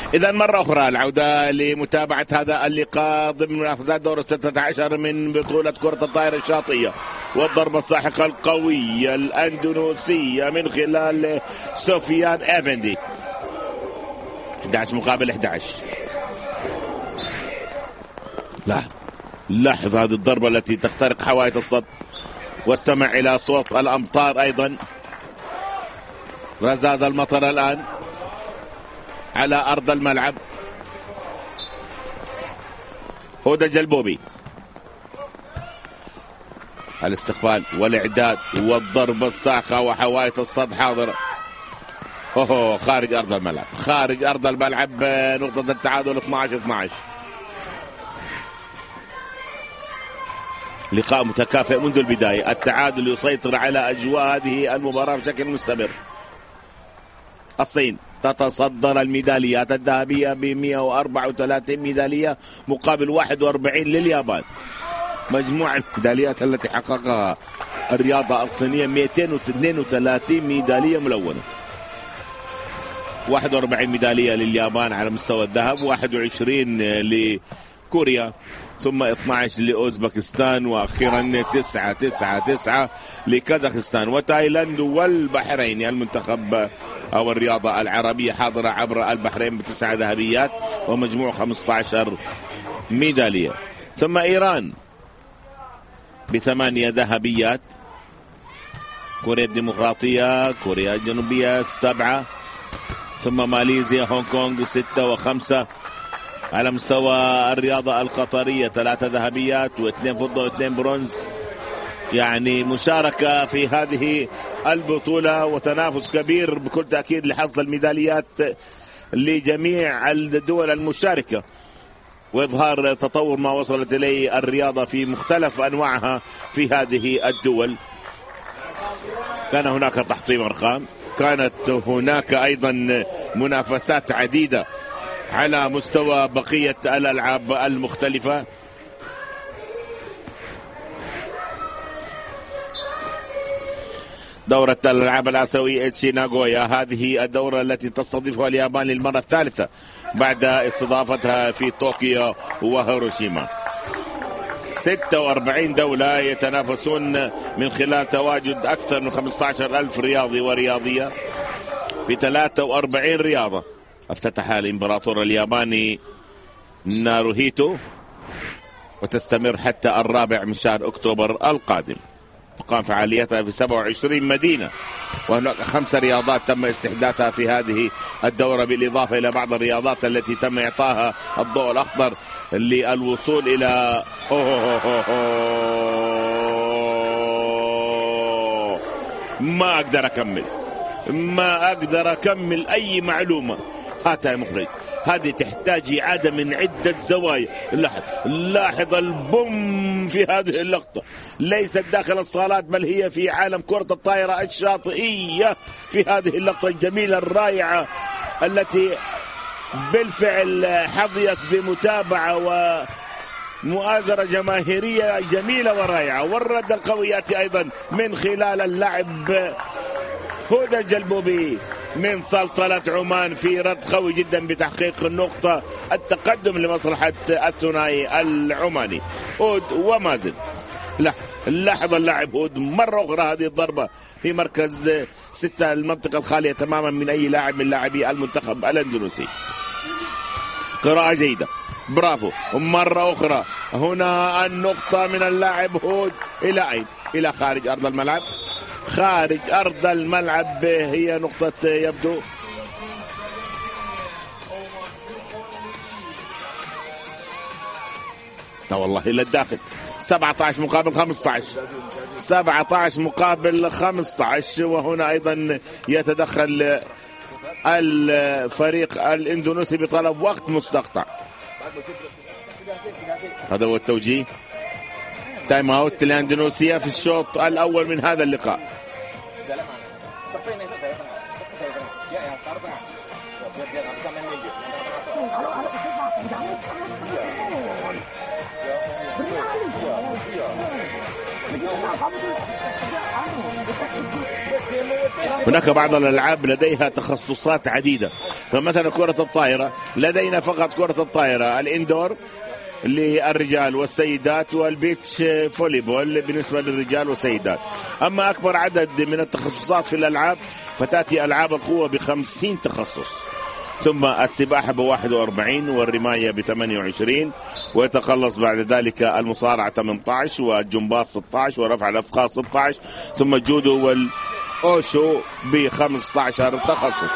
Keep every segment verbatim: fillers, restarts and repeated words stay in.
إذا مرة أخرى العودة لمتابعة هذا اللقاء ضمن منافسات دور الستة عشر من بطولة كرة الطائرة الشاطئية، والضربة الساحقة القوية الأندونيسية من خلال سفيان أفندي. أحد عشر مقابل أحد عشر. لاحظ لاحظ هذه الضربة التي تخترق حوائط الصد، واستمع إلى صوت الأمطار أيضا. رذاذ المطر الآن على أرض الملعب. هدى جلبوبي، الاستقبال والإعداد والضربة الساخة وحوائط الصد حاضرة. أوه خارج أرض الملعب، خارج أرض الملعب. نقطة التعادل اثناشر اثناشر. لقاء متكافئ منذ البداية، التعادل يسيطر على أجواء هذه المباراة بشكل مستمر. الصين تتصدر الميداليات الذهبية ب مئة وأربعة وثلاثين ميدالية مقابل واحد وأربعين لليابان. مجموع الميداليات التي حققها الرياضة الصينية مئتين واثنين وثلاثين ميدالية ملونة. واحد وأربعين ميدالية لليابان على مستوى الذهب، واحد وعشرين لكوريا، ثم اثني عشر لأوزبكستان، وأخيرا تسعة تسعة تسعة لكازاخستان وتايلاند والبحرين. المنتخب أو الرياضة العربية حاضرة عبر البحرين بتسعة ذهبيات ومجموع خمسة عشر ميدالية. ثم إيران بثمانية ذهبيات، كوريا الديمقراطية، كوريا الجنوبية سبعة، ثم ماليزيا، هونغ كونغ ستة وخمسة. على مستوى الرياضة القطرية ثلاثة ذهبيات واثنين فضة واثنين برونز. يعني مشاركة في هذه البطولة وتنافس كبير بكل تأكيد لحصد الميداليات لجميع الدول المشاركة، وإظهار تطور ما وصلت إليه الرياضة في مختلف أنواعها في هذه الدول. كان هناك تحطيم أرقام، كانت هناك أيضا منافسات عديدة على مستوى بقية الألعاب المختلفة. دورة الألعاب الآسيوية إيتشي ناغويا، هذه الدورة التي تستضيفها اليابان للمرة الثالثة بعد استضافتها في طوكيو وهيروشيما. ستة وأربعين دولة يتنافسون من خلال تواجد أكثر من خمسة عشر ألف رياضي ورياضية في ثلاثة وأربعين رياضة. افتتح الإمبراطور الياباني ناروهيتو، وتستمر حتى الرابع من شهر أكتوبر القادم. تقام فعاليتها في سبعة وعشرين مدينة، وهناك خمس رياضات تم استحداثها في هذه الدورة، بالإضافة إلى بعض الرياضات التي تم إعطاها الضوء الأخضر للوصول إلى أوه أوه أوه. ما أقدر أكمل ما أقدر أكمل أي معلومة. هاتها يا مخرج، هذه تحتاج إعادة من عدة زوايا. لاحظ لاحظ البوم في هذه اللقطة، ليست داخل الصالات بل هي في عالم كرة الطائرة الشاطئية في هذه اللقطة الجميلة الرائعة التي بالفعل حظيت بمتابعة ومؤازرة جماهيرية جميلة ورائعة. والرد القوي يأتي أيضا من خلال اللاعب هدى جلبوبي من سلطنة عمان في رد قوي جدا بتحقيق النقطة التقدم لمصلحة الثنائي العماني هود ومازن. لا لاحظ اللاعب هود مرة أخرى هذه الضربة في مركز ستة، المنطقة الخالية تماما من أي لاعب من لاعبي المنتخب الأندونيسي. قراءة جيدة، برافو. مرة أخرى هنا النقطة من اللاعب هود إلى أين؟ إلى خارج أرض الملعب. خارج أرض الملعب هي نقطة يبدو لا والله إلى الداخل. سبعة عشر مقابل خمسة عشر سبعة عشر مقابل خمسة عشر. وهنا أيضا يتدخل الفريق الإندونيسي بطلب وقت مستقطع. هذا هو التوجيه. تايم اوت للاندونيسيا في الشوط الأول من هذا اللقاء. هناك بعض الألعاب لديها تخصصات عديدة، فمثلا كرة الطائرة لدينا فقط كرة الطائرة الإندور للرجال والسيدات، والبيتش فوليبول بالنسبة للرجال والسيدات. أما أكبر عدد من التخصصات في الألعاب فتأتي ألعاب القوة بخمسين تخصص، ثم السباحة بواحد وأربعين، والرماية بثمانية وعشرين، ويتخلص بعد ذلك المصارعة ثمانية عشر، والجمباز ستة عشر، ورفع الأثقال ستة عشر، ثم الجودو والأوشو ب خمسة عشر تخصص.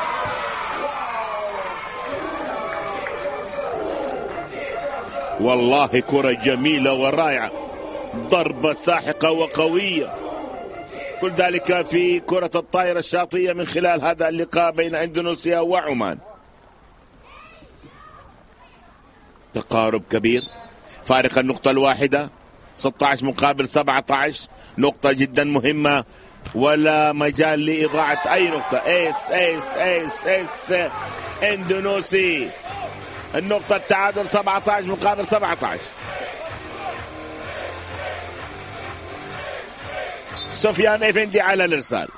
والله كرة جميلة ورائعة، ضربة ساحقة وقوية، كل ذلك في كرة الطائرة الشاطئية من خلال هذا اللقاء بين اندونيسيا وعمان. تقارب كبير، فارق النقطة الواحدة ستة عشر مقابل سبعة عشر، نقطة جدا مهمة ولا مجال لإضاعة أي نقطة. ايس ايس ايس ايس اندونيسي، النقطة التعادل سبعة عشر مقابل سبعة عشر. سفيان إفندي على الإرسال،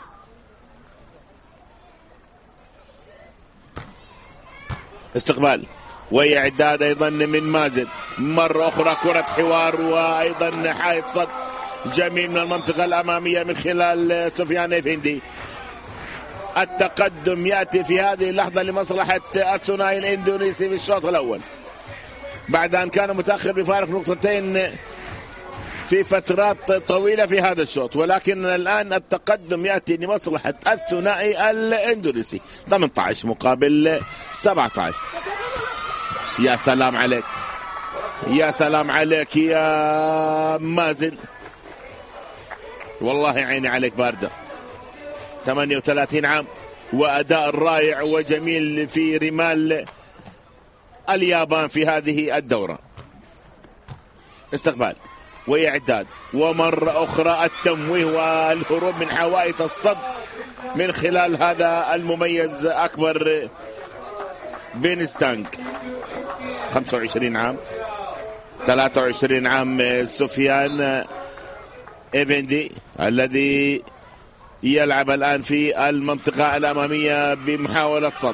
استقبال وإعداد أيضا من مازن، مرة أخرى كرة حوار وأيضا حائط صد جميل من المنطقة الأمامية من خلال سفيان إفندي. التقدم يأتي في هذه اللحظة لمصلحة الثنائي الإندونيسي في الشوط الأول، بعد أن كان متأخر بفارق نقطتين في فترات طويلة في هذا الشوط، ولكن الآن التقدم يأتي لمصلحة الثنائي الإندونيسي ثمانية عشر مقابل سبعة عشر. يا سلام عليك، يا سلام عليك يا مازن، والله عيني عليك باردة. ثمانية وثلاثين عام وأداء رائع وجميل في رمال اليابان في هذه الدورة. استقبال وإعداد، ومرة أخرى التمويه والهروب من حوائط الصد من خلال هذا المميز أكبر بينستانج. خمسة وعشرين عام، ثلاثة وعشرين عام سفيان إفندي الذي يلعب الآن في المنطقة الأمامية بمحاولة صد.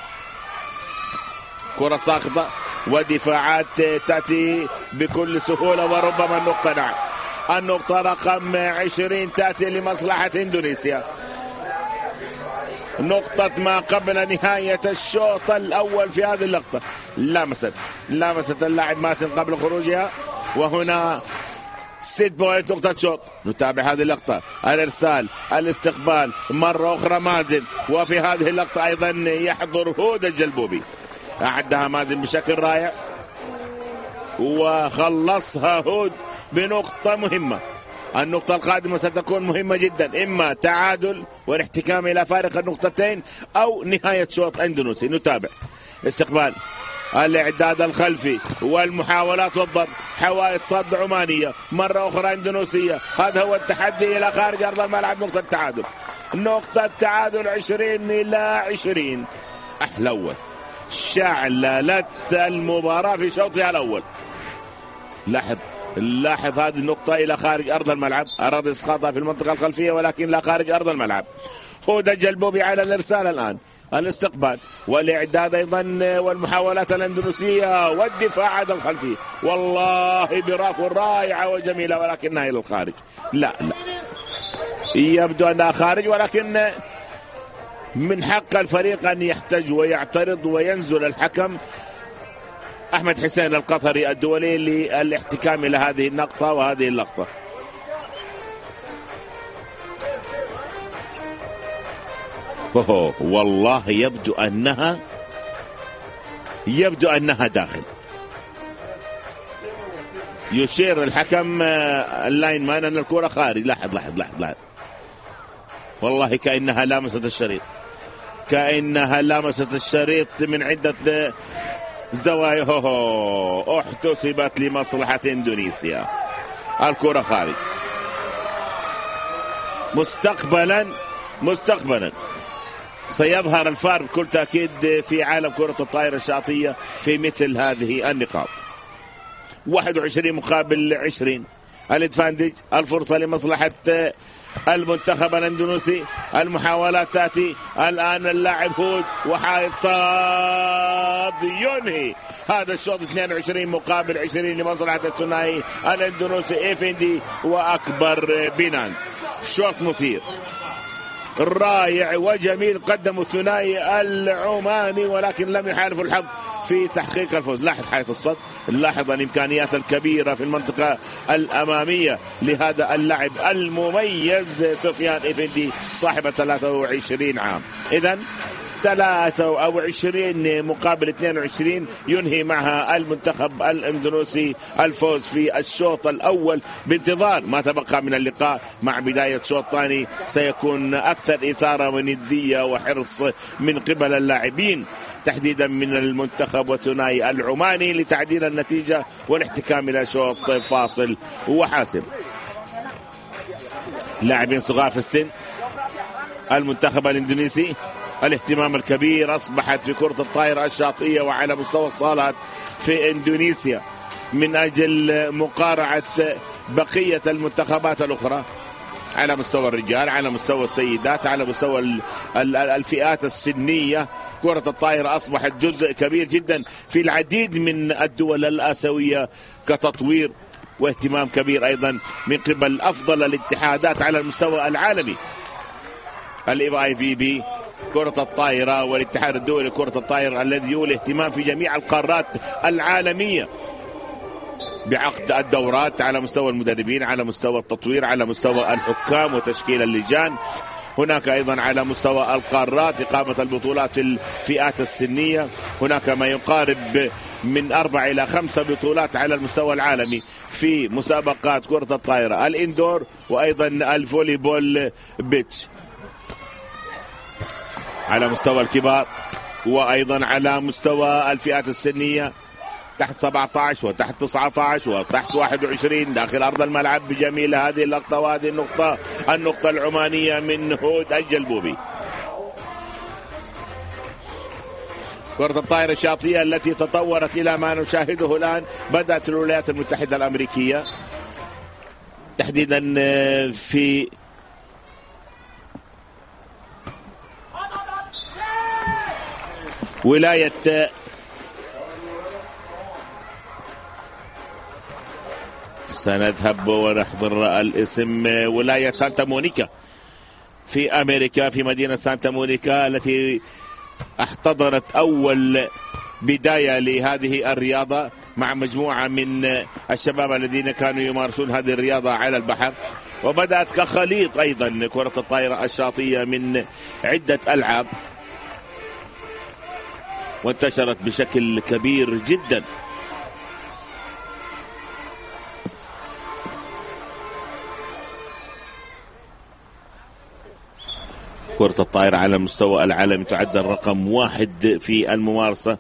كرة ساقطة ودفاعات تأتي بكل سهولة، وربما النقطة نعم النقطة رقم عشرين تأتي لمصلحة إندونيسيا. نقطة ما قبل نهاية الشوط الأول في هذه اللقطة. لمست لمست اللاعب ماسن قبل خروجها، وهنا ست بوينت نقطة شوط. نتابع هذه اللقطة، الإرسال، الاستقبال، مرة أخرى مازن، وفي هذه اللقطة أيضا يحضر هود الجلبوبي. أعدها مازن بشكل رائع وخلصها هود بنقطة مهمة. النقطة القادمة ستكون مهمة جدا، إما تعادل والاحتكام إلى فارق النقطتين أو نهاية شوط إندونيسي. نتابع استقبال، الإعداد الخلفي والمحاولات والضرب، حوائط صد عمانية، مرة أخرى إندونيسية. هذا هو التحدي إلى خارج أرض الملعب. نقطة التعادل، نقطة التعادل عشرين إلى عشرين. أحلوت شعللت المباراة في شوطها الأول. لاحظ لاحظ هذه النقطة إلى خارج أرض الملعب، أراد إسقاطها في المنطقة الخلفية ولكن لا خارج أرض الملعب. هود الجلبوبي على الإرسال الآن، الاستقبال والإعداد أيضا والمحاولات الأندونيسية والدفاعات الخلفية. والله برافو رائعة وجميلة، ولكنها إلى الخارج. لا لا يبدو أنها خارج، ولكن من حق الفريق أن يحتج ويعترض وينزل الحكم أحمد حسين القطري الدولي للاحتكام إلى هذه النقطة وهذه اللقطة. أوه والله يبدو أنها يبدو أنها داخل. يشير الحكم اللاين مان أن الكرة خارج. لاحظ لاحظ لاحظ لاحظ والله كأنها لامست الشريط، كأنها لامست الشريط من عدة زوايا. هو احتسبت لمصلحة إندونيسيا. الكرة خارج. مستقبلا مستقبلا سيظهر الفارق بكل تأكيد في عالم كرة الطائرة الشاطئية في مثل هذه النقاط. واحد وعشرين مقابل عشرين الادفاندج، الفرصة لمصلحة المنتخب الاندونيسي. المحاولات تأتي الآن، اللاعب هود وحائط صاد ينهي هذا الشوط اثنين وعشرين مقابل عشرين لمصلحة الثنائي الاندونيسي إفندي وأكبر بنان. شوط مثير رائع وجميل قدمه الثنائي العماني، ولكن لم يحالف الحظ في تحقيق الفوز. لاحظ حائط الصد، لاحظ الإمكانيات الكبيرة في المنطقة الأمامية لهذا اللاعب المميز سفيان إفندي صاحب ثلاثة وعشرين عام. إذن ثلاثة وعشرين مقابل اثنين وعشرين ينهي معها المنتخب الاندونيسي الفوز في الشوط الأول، بانتظار ما تبقى من اللقاء مع بداية شوط ثاني سيكون أكثر إثارة وندية وحرص من قبل اللاعبين تحديدا من المنتخب والثنائي العماني لتعديل النتيجة والاحتكام إلى شوط فاصل وحاسم. لاعبين صغار في السن، المنتخب الاندونيسي الاهتمام الكبير أصبحت في كرة الطائرة الشاطئية وعلى مستوى الصالات في إندونيسيا من أجل مقارعة بقية المنتخبات الأخرى على مستوى الرجال، على مستوى السيدات، على مستوى الفئات السنية. كرة الطائرة أصبحت جزء كبير جدا في العديد من الدول الآسيوية كتطوير واهتمام كبير أيضا من قبل أفضل الاتحادات على المستوى العالمي، الاف اي في بي كرة الطائرة والاتحاد الدولي لكرة الطائرة الذي يولي اهتمام في جميع القارات العالمية بعقد الدورات على مستوى المدربين، على مستوى التطوير، على مستوى الحكام وتشكيل اللجان. هناك أيضا على مستوى القارات إقامة البطولات في الفئات السنية. هناك ما يقارب من أربع إلى خمسة بطولات على المستوى العالمي في مسابقات كرة الطائرة الإندور وأيضا الفولي بول بيتش على مستوى الكبار، وأيضا على مستوى الفئات السنية تحت سبعة عشر وتحت تسعة عشر وتحت واحد وعشرين داخل أرض الملعب. بجميلة هذه اللقطة وهذه النقطة النقطة العمانية من هود الجلبوبي. كرة الطائرة الشاطئية التي تطورت إلى ما نشاهده الآن بدأت في الولايات المتحدة الأمريكية تحديدا في ولاية سنذهب ونحضر الاسم ولاية سانتا مونيكا في أمريكا، في مدينة سانتا مونيكا التي احتضنت أول بداية لهذه الرياضة مع مجموعة من الشباب الذين كانوا يمارسون هذه الرياضة على البحر. وبدأت كخليط أيضا كرة الطائرة الشاطئية من عدة ألعاب وانتشرت بشكل كبير جدا. كرة الطائرة على المستوى العالمي تعد الرقم واحد في الممارسة.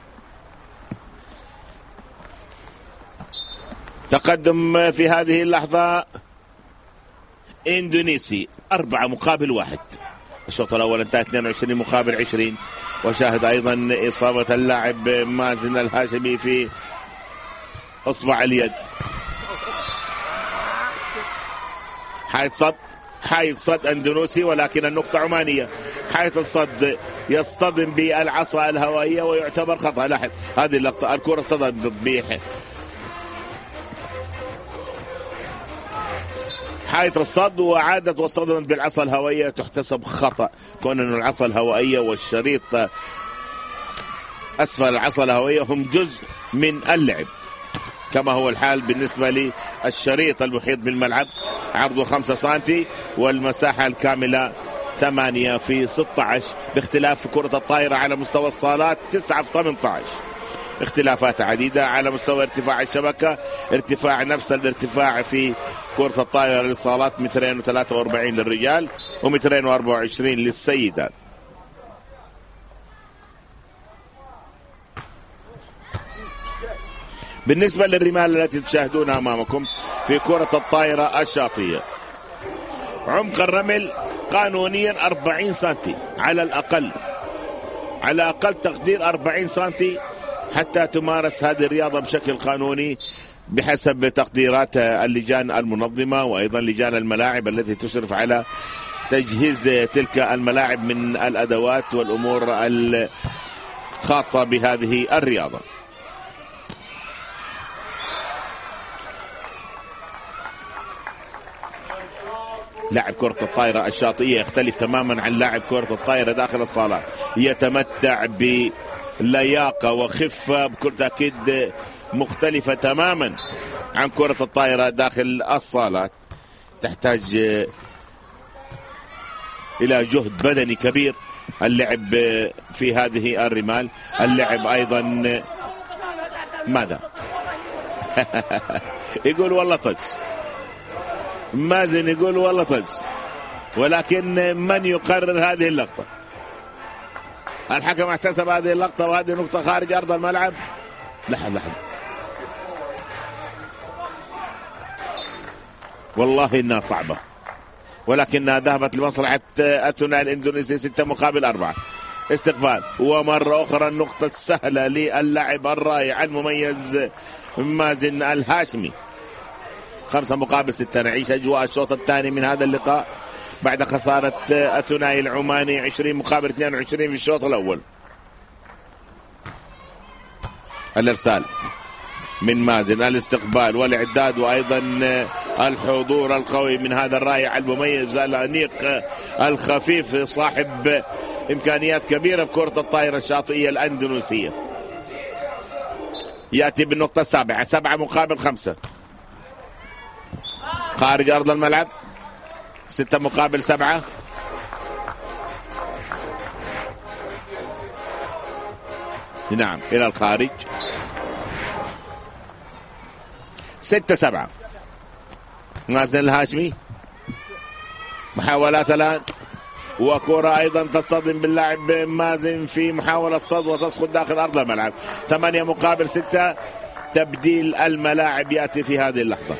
تقدم في هذه اللحظة اندونيسي أربعة مقابل واحد. الشوط الأول انتهى اثنين وعشرين مقابل عشرين. وشاهد أيضا إصابة اللاعب مازن الهاشمي في أصبع اليد. حائط صد حائط صد اندونيسي ولكن النقطة عمانية. حائط الصد يصطدم بالعصا الهوائية ويعتبر خطأ. لاحظ هذه اللقطة، الكرة صدمت بيه حائط الصد وعادت واصطدمت بالعصا الهوائية تحتسب خطأ، كون أن العصا الهوائية والشريط أسفل العصا الهوائية هم جزء من اللعب كما هو الحال بالنسبة للشريط المحيط بالملعب، عرضه خمسة سنتي والمساحة الكاملة ثمانية في ستة عشر، باختلاف كرة الطائرة على مستوى الصالات تسعة في ثمانية عشر. اختلافات عديدة على مستوى ارتفاع الشبكة، ارتفاع نفس الارتفاع في كرة الطائرة للصالات مترين وثلاثة وأربعين للرجال ومترين وأربعة وعشرين للسيدات. بالنسبة للرمال التي تشاهدونها أمامكم في كرة الطائرة الشاطئية، عمق الرمل قانونيا أربعين سنتي على الأقل، على أقل تقدير أربعين سنتي حتى تمارس هذه الرياضة بشكل قانوني بحسب تقديرات اللجان المنظمة وأيضا لجان الملاعب التي تشرف على تجهيز تلك الملاعب من الأدوات والأمور الخاصة بهذه الرياضة. لاعب كرة الطائرة الشاطئية يختلف تماما عن لاعب كرة الطائرة داخل الصالات، يتمتع بلياقة وخفة بكل تأكيد مختلفة تماما عن كرة الطائرة داخل الصالات، تحتاج إلى جهد بدني كبير اللعب في هذه الرمال. اللعب أيضا ماذا يقول والله تاتش، مازن يقول والله تاتش، ولكن من يقرر هذه اللقطة؟ الحكم احتسب هذه اللقطة وهذه نقطة خارج أرض الملعب. لحظة لحظة، والله إنها صعبة ولكنها ذهبت لمصلحة الثنائي الإندونيسي. ستة مقابل أربعة. استقبال ومرة أخرى النقطة السهلة للاعب الرائع المميز مازن الهاشمي. خمسة مقابل ستة. نعيش أجواء الشوط الثاني من هذا اللقاء بعد خسارة الثنائي العماني عشرين مقابل اثنين وعشرين في الشوط الأول. الإرسال من مازن، الاستقبال والإعداد وأيضا الحضور القوي من هذا الرائع المميز الأنيق الخفيف صاحب إمكانيات كبيرة في كرة الطائرة الشاطئية الأندونيسية. يأتي بالنقطة السابعة. سبعة مقابل خمسة خارج أرض الملعب. ستة مقابل سبعة. نعم إلى الخارج. ستة سبعة. مازن الهاشمي محاولات الآن وكرة أيضا تصطدم باللاعب مازن في محاولة صد وتسقط داخل أرض الملعب. ثمانية مقابل ستة. تبديل الملاعب يأتي في هذه اللحظة.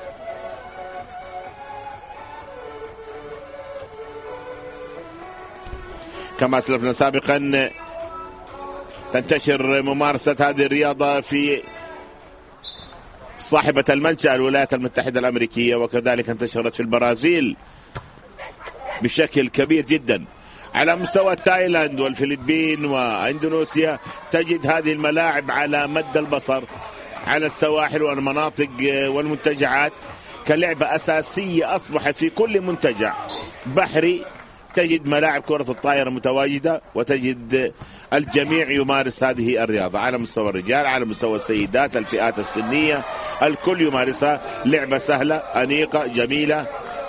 كما أسلفنا سابقا تنتشر ممارسة هذه الرياضة في صاحبة المنشأ الولايات المتحدة الأمريكية، وكذلك انتشرت في البرازيل بشكل كبير جدا. على مستوى تايلاند والفلبين واندونيسيا تجد هذه الملاعب على مد البصر على السواحل والمناطق والمنتجعات كلعبة أساسية أصبحت في كل منتجع بحري. تجد ملاعب كرة الطائرة متواجدة وتجد الجميع يمارس هذه الرياضة على مستوى الرجال على مستوى السيدات الفئات السنية الكل يمارسها. لعبة سهلة أنيقة جميلة.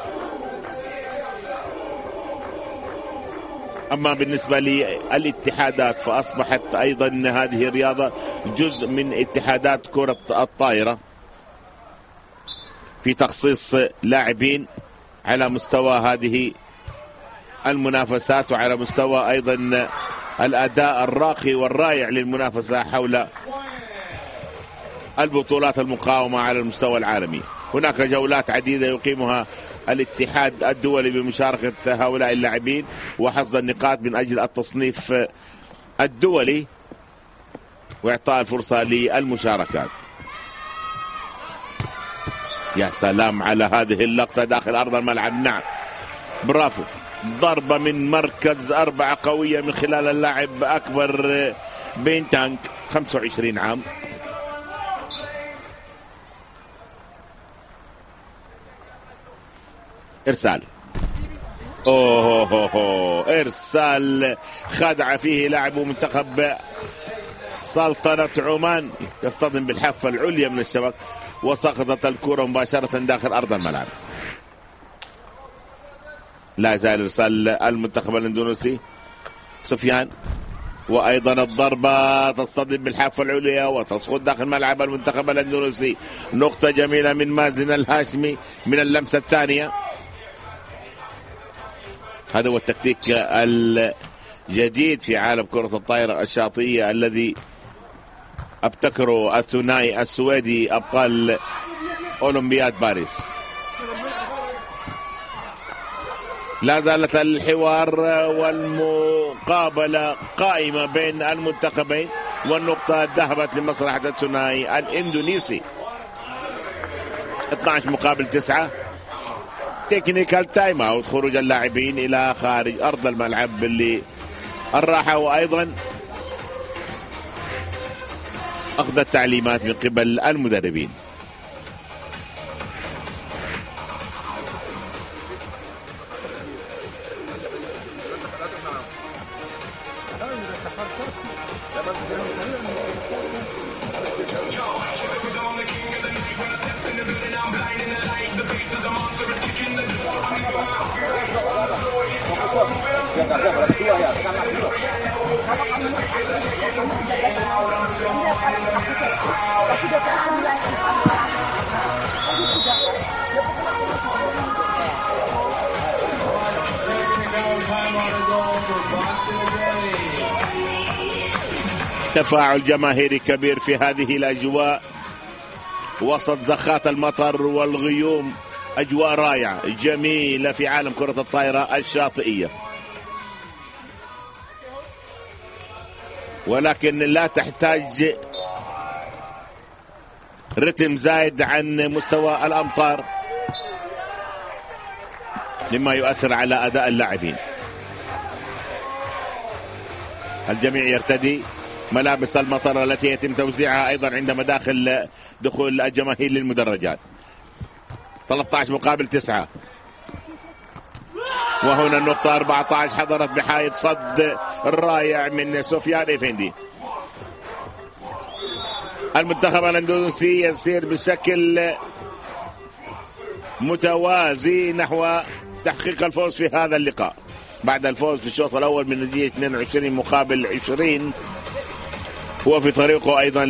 أما بالنسبة للاتحادات فأصبحت أيضا هذه الرياضة جزء من اتحادات كرة الطائرة في تخصيص لاعبين على مستوى هذه المنافسات وعلى مستوى أيضا الأداء الراقي والرائع للمنافسة حول البطولات المقاومة على المستوى العالمي. هناك جولات عديدة يقيمها الاتحاد الدولي بمشاركة هؤلاء اللاعبين وحصد النقاط من أجل التصنيف الدولي وإعطاء الفرصة للمشاركات. يا سلام على هذه اللقطة داخل أرض الملعب. نعم برافو. ضربة من مركز أربعة قوية من خلال اللاعب أكبر بين تانك خمسة وعشرين عام. إرسال. أوه أوه أوه. إرسال خدع فيه لاعب منتخب سلطنة عمان يصطدم بالحافة العليا من الشبك وسقطت الكرة مباشرة داخل أرض الملعب. لا يزال إرسال المنتخب الإندونيسي. سفيان وأيضا الضربة تصطدم بالحافة العليا وتسقط داخل ملعب المنتخب الإندونيسي. نقطة جميلة من مازن الهاشمي من اللمسة الثانية. هذا هو التكتيك الجديد في عالم كرة الطائرة الشاطئية الذي ابتكره الثنائي السويدي أبطال أولمبياد باريس. لا زالت الحوار والمقابلة قائمة بين المنتخبين والنقطة ذهبت لمصلحة الثنائي الإندونيسي. اثني عشر مقابل تسعة. تكنيكال تايم اوت، خروج اللاعبين الى خارج ارض الملعب للراحة، وايضا اخذ التعليمات من قبل المدربين. تفاعل جماهيري كبير في هذه الأجواء وسط زخات المطر والغيوم. أجواء رائعة جميلة في عالم كرة الطائرة الشاطئية، ولكن لا تحتاج رتم زايد عن مستوى الأمطار مما يؤثر على أداء اللاعبين. الجميع يرتدي ملابس المطر التي يتم توزيعها أيضا عند مداخل دخول الجماهير للمدرجات. ثلاثة عشر مقابل تسعة، وهنا النقطة أربعة عشر حضرت بحائط صد الرائع من سفيان إفندي. المنتخب الاندونيسي يسير بشكل متوازي نحو تحقيق الفوز في هذا اللقاء بعد الفوز في الشوط الأول من نتيجة اثنين وعشرين مقابل عشرين. هو في طريقه أيضا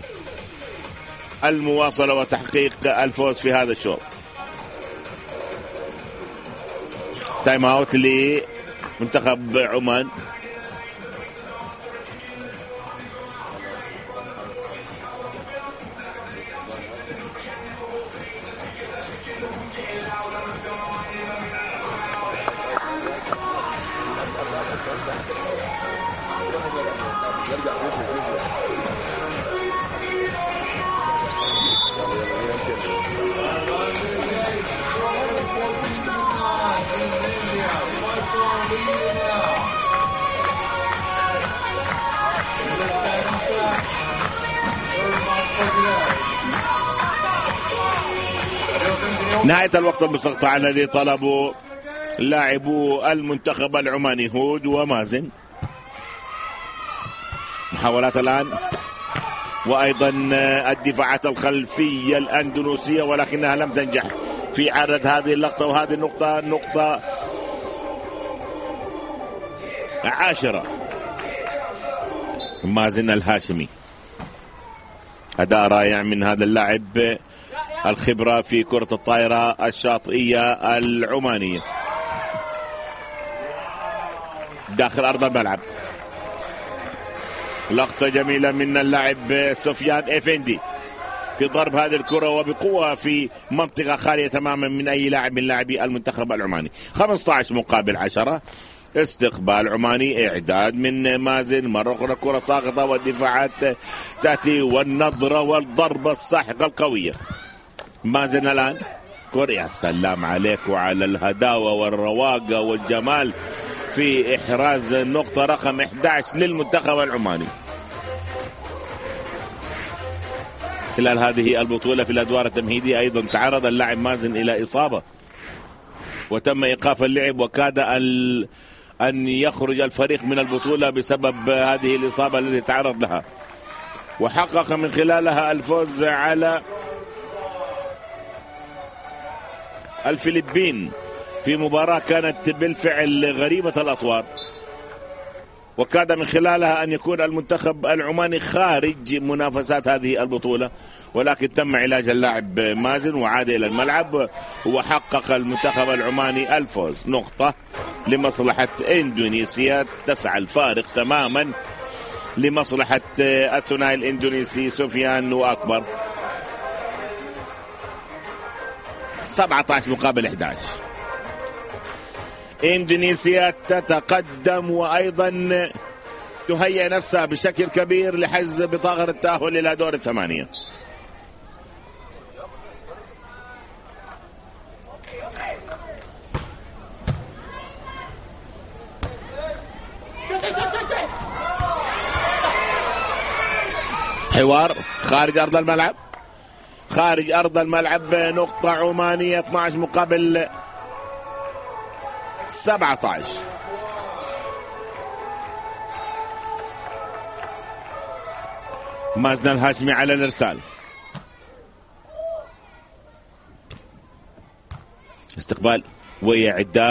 للمواصلة وتحقيق الفوز في هذا الشوط. تايم اوت لمنتخب عمان. نهاية الوقت المستقطع الذي طلبوا لاعبو المنتخب العماني هود ومازن. محاولات الآن وأيضا الدفاعات الخلفية الأندونيسية، ولكنها لم تنجح في عدد هذه اللقطة. وهذه النقطة النقطة عاشرة. مازن الهاشمي، أداء رائع من هذا اللاعب، الخبرة في كرة الطائرة الشاطئية العمانية داخل أرض الملعب. لقطة جميلة من اللاعب سفيان إفندي في ضرب هذه الكرة وبقوة في منطقة خالية تماما من أي لاعب من لاعبي المنتخب العماني. خمسة عشر مقابل عشرة. استقبال عماني، إعداد من مازن، مرة أخرى كرة ساقطة والدفاعات تأتي والنظرة والضربة الساحقة القوية. مازن الآن كرة، يا سلام عليك وعلى الهداوة والرواقة والجمال في إحراز النقطة رقم أحد عشر للمنتخب العماني. خلال هذه البطولة في الأدوار التمهيدية أيضا تعرض اللاعب مازن إلى إصابة وتم إيقاف اللعب، وكاد أن يخرج الفريق من البطولة بسبب هذه الإصابة التي تعرض لها، وحقق من خلالها الفوز على الفلبين في مباراة كانت بالفعل غريبة الأطوار، وكاد من خلالها أن يكون المنتخب العماني خارج منافسات هذه البطولة، ولكن تم علاج اللاعب مازن وعاد إلى الملعب وحقق المنتخب العماني الفوز. نقطة لمصلحة إندونيسيا، تسعى الفارق تماما لمصلحة الثنائي الإندونيسي سفيان وأكبر. سبعة عشر مقابل أحد عشر. إندونيسيا تتقدم وأيضا تهيئ نفسها بشكل كبير لحجز بطاقة التأهل إلى دور الثمانية. حوار خارج أرض الملعب، خارج أرض الملعب. نقطة عمانية اثني عشر مقابل سبعة عشر. مازن الهاشمي على الإرسال. استقبال وإعداد.